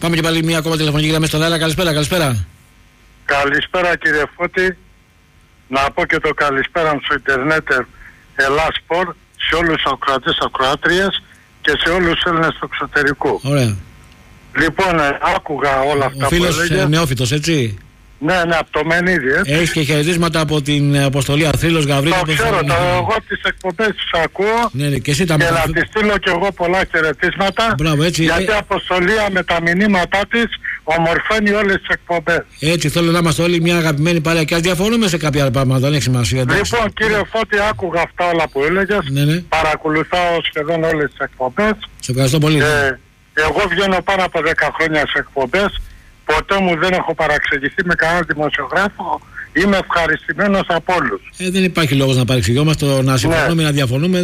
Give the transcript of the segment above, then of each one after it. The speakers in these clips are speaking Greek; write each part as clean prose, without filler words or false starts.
Πάμε και πάλι μια ακόμα τηλεφωνική γραμμή στον αέρα. Καλησπέρα. Καλησπέρα κύριε Φώτη. Να πω και το καλησπέρα μου στο Ιντερνετ Ελλάσπορ, σε όλους τους ακροατές, ακροάτριες και σε όλους τους Έλληνες του εξωτερικού. Ωραία. Λοιπόν, άκουγα όλα αυτά που έλεγε. Ο φίλος νεόφυτος, έτσι. Ναι, από το Μενίδη, έτσι. Έχει και χαιρετίσματα από την αποστολή Αθρύλος Γαβρίλη. Το ξέρω, εγώ τις εκπομπές τους ακούω. Ναι, και εσύ τα και να της στείλω κι εγώ πολλά χαιρετίσματα. Μπράβο, έτσι. Γιατί η αποστολή με τα μηνύματά της ομορφαίνει όλες τις εκπομπές. Έτσι, θέλω να είμαστε όλοι μια αγαπημένη παρέα και ας διαφωνούμε σε κάποια πράγματα, δεν έχει σημασία. Λοιπόν, κύριε Φώτη, άκουγα αυτά όλα που έλεγες. Ναι. Παρακολουθάω σχεδόν όλες τις εκπομπές. Σε ευχαριστώ πολύ. Εγώ βγαίνω πάνω από 10 χρόνια σε εκπομπές. Ποτέ μου δεν έχω παραξηγηθεί με κανέναν δημοσιογράφο. Είμαι ευχαριστημένος από όλους. Δεν υπάρχει λόγος να παρεξηγιόμαστε, να συμφωνούμε, να διαφωνούμε.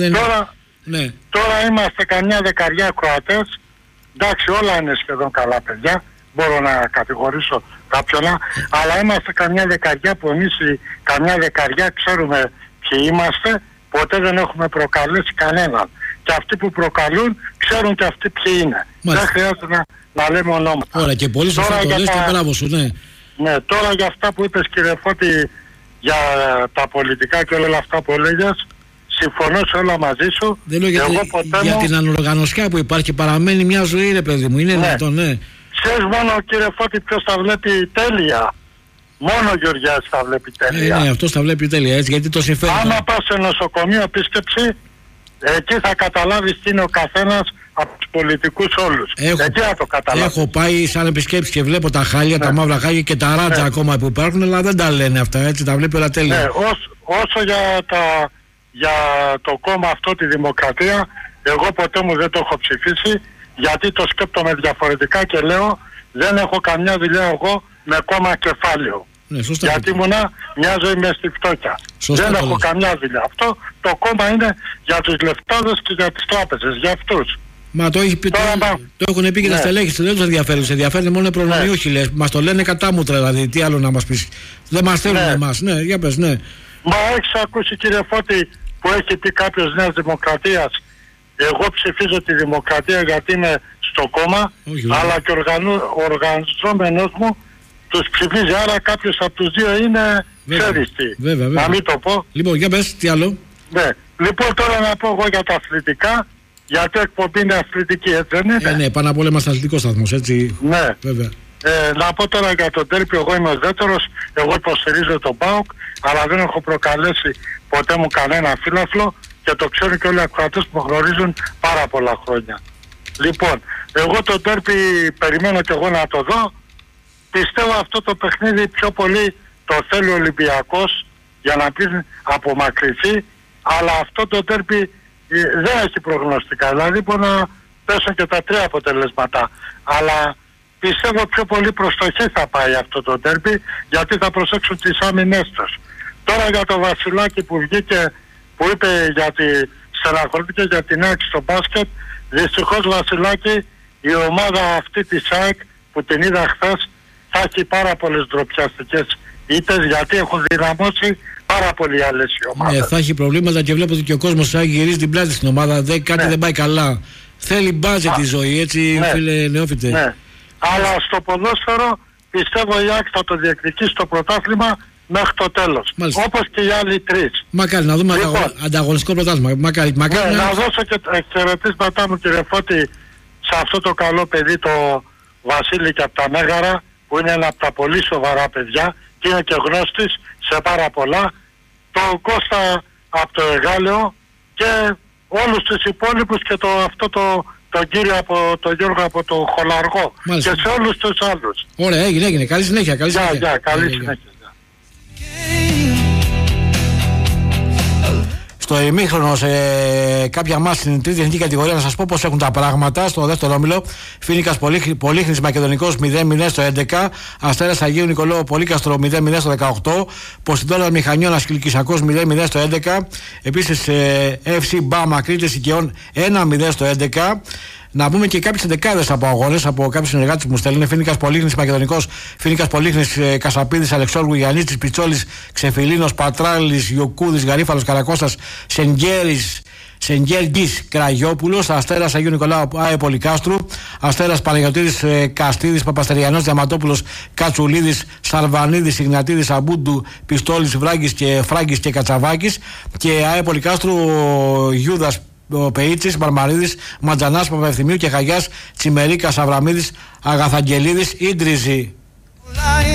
Τώρα είμαστε καμιά δεκαριά Κροατές. Εντάξει, όλα είναι σχεδόν καλά παιδιά. Μπορώ να κατηγορήσω κάποιον, αλλά είμαστε καμιά δεκαριά που εμείς καμιά δεκαριά ξέρουμε ποιοι είμαστε. Ποτέ δεν έχουμε προκαλέσει κανέναν. Και αυτοί που προκαλούν ξέρουν και αυτοί ποιοι είναι. Μάλιστα. Δεν χρειάζεται να λέμε ονόματα. Ωραία, και πολύ σωστά το λες και μπράβο σου, ναι. Ναι, τώρα για αυτά που είπες κύριε Φώτη, για τα πολιτικά και όλα αυτά που έλεγες, συμφωνώ σε όλα μαζί σου. Δεν λέω για την ανοργανωσιά που υπάρχει, παραμένει μια ζωή ρε παιδί μου, είναι δυνατόν, ναι. Ξέρεις μόνο κύριε Φώτη ποιος τα βλέπει τέλεια. Μόνο ο Γεωργιάς τα βλέπει τέλεια. Ναι, αυτός τα βλέπει τέλεια, έτσι, γιατί το συμφέρει. Άμα πας σε νοσοκομείο επίσκεψη, εκεί θα καταλάβεις τι είναι ο καθένας από τους πολιτικούς όλους. Εκεί θα το καταλάβεις. Έχω πάει σαν επισκέψη και βλέπω τα χάλια, τα μαύρα χάλια και τα ράτσα ακόμα που υπάρχουν, αλλά δεν τα λένε αυτά, έτσι, τα βλέπει όλα τέλεια. Ναι, όσο για το κόμμα αυτό, τη Δημοκρατία, εγώ ποτέ μου δεν το έχω ψηφίσει, γιατί το σκέπτομαι διαφορετικά και λέω δεν έχω καμιά δουλειά εγώ με κόμμα κεφάλαιο. Ναι, γιατί ήμουνα μια ζωή μες στη φτώχεια. Δεν έχω καμιά δουλειά. Αυτό το κόμμα είναι για τους λεφτάδες και για τις τράπεζες, για αυτούς. Μα το έχουν πει και τα στελέχη, δεν τους ενδιαφέρει. Τους ενδιαφέρει μόνο οι προνομιούχοι, λες. Μας το λένε κατάμουτρα, δηλαδή. Τι άλλο να μας πεις. Δεν μας θέλουν εμάς. Ναι, για πες, ναι. Μα έχεις ακούσει κύριε Φώτη που έχει πει κάποιος Νέας Δημοκρατίας, εγώ ψηφίζω τη Δημοκρατία γιατί είμαι στο κόμμα, αλλά και ο οργανωμένος μου τους ψηφίζει, άρα κάποιος από τους δύο είναι ξέριστη. Βέβαια. Να μην το πω. Λοιπόν, για πες, τι άλλο. Ναι. Λοιπόν, τώρα να πω εγώ για τα αθλητικά, γιατί εκπομπή είναι αθλητική, έτσι δεν είναι. Ναι, πάνω απ' όλα είμαστε αθλητικός σταθμός, έτσι. Ναι. Βέβαια. Να πω τώρα για τον τέρπι, εγώ είμαι ο δεύτερος, εγώ υποστηρίζω τον ΠΑΟΚ, αλλά δεν έχω προκαλέσει ποτέ μου κανένα φύλαφλο και το ξέρουν και όλοι οι ακροατές που γνωρίζουν πάρα πολλά χρόνια. Λοιπόν, εγώ τον τέρπι περιμένω και εγώ να το δω. Πιστεύω αυτό το παιχνίδι πιο πολύ το θέλει ο Ολυμπιακός για να πει απομακρυνθεί, αλλά αυτό το τέρπι δεν έχει προγνωστικά. Δηλαδή μπορεί να πέσουν και τα τρία αποτελέσματα. Αλλά πιστεύω πιο πολύ προς το χ θα πάει αυτό το τέρπι, γιατί θα προσέξουν τις άμυνές τους. Τώρα για το Βασιλάκι που βγήκε, που είπε στεναχωρήθηκε για την ΑΕΚ στο μπάσκετ, δυστυχώς Βασιλάκι η ομάδα αυτή της ΑΕΚ που την είδα χθες θα έχει πάρα πολλές ντροπιαστικές ήττες, γιατί έχουν δυναμώσει πάρα πολλοί άλλες οι ομάδες. Θα έχει προβλήματα και βλέπω ότι και ο κόσμος θα γυρίζει την πλάτη στην ομάδα, κάτι δεν πάει καλά. Θέλει μπάζετ τη ζωή, έτσι φίλε νεόφιτε. Ναι. Αλλά στο ποδόσφαιρο πιστεύω η ΑΕΚ θα το διεκδικήσει το πρωτάθλημα μέχρι το τέλος. Όπως και οι άλλοι τρεις. Μακάρι να δούμε ανταγωνιστικό πρωτάθλημα. Μακάρι, να δώσω και χαιρετίσματά μου κύριε Φώτη σε αυτό το καλό παιδί το Βασίλη και από τα Μέγαρα, που είναι ένα από τα πολύ σοβαρά παιδιά και είναι και γνώστης σε πάρα πολλά, τον Κώστα από το Εγάλεο και όλους τους υπόλοιπους και τον κύριο από τον Γιώργο από το Χολαργό. Μάλιστα. Και σε όλους τους άλλους. Ωραία, έγινε. Καλή συνέχεια. Καλή συνέχεια. Στο ημίχρονο σε κάποια μάτς στην τρίτη εθνική κατηγορία, να σας πω πώς έχουν τα πράγματα. Στο δεύτερο όμιλο, Φοίνικας Πολύχνης Μακεδονικός 0-0 στο 11, Αστέρας Αγίου Νικολάου Πολύκαστρο 0-0 στο 18, Ποσειδώνας Μηχανιώνας Κιλκυσακός 0-0 στο 11, επίσης FC Μπάμα Κρήτης Οικειών 1-0 στο 11. Να πούμε και κάποιες δεκάδες από αγώνες από κάποιους συνεργάτες που μου στέλνουν. Φοίνικας Πολύχνης Μακεδονικός, Φοίνικας Πολύχνης Κασαπίδης, Αλεξόργου Γιαννίτσης, Πιτσόλης, Ξεφυλίνος, Πατράλης, Ιωκούδης, Γαρίφαλος, Καρακώστας, Σενγκέρης, Κραγιόπουλος, Αστέρας Αγίου Νικολάου ΑΕ Πολυκάστρου, Αστέρας Παναγιωτίδης, Καστίδης, Παπαστεριανός, Διαματόπουλος, Κατσουλίδης, Σαρβανίδης, Ιγνατίδης, Αμπούντου, Πιστόλης, Φράγκης και Κατσαβάκης. Και ΑΕ Πολυκάστρου, Γιούδας, Πεΐτσης, Μαρμαρίδης, Ματζανάς, Παπαευθυμίου και Χαγιάς, Τσιμερίκας, Αβραμίδης, Αγαθαγγελίδης, Ίντριζη.